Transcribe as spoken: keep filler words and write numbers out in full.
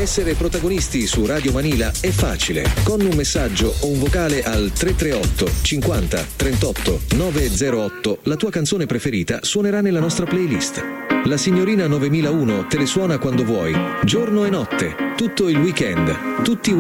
Essere protagonisti su Radio Manila è facile. Con un messaggio o un vocale al tre tre otto cinquanta trentotto novecentotto la tua canzone preferita suonerà nella nostra playlist. La signorina novemilauno te le suona quando vuoi, giorno e notte, tutto il weekend, tutti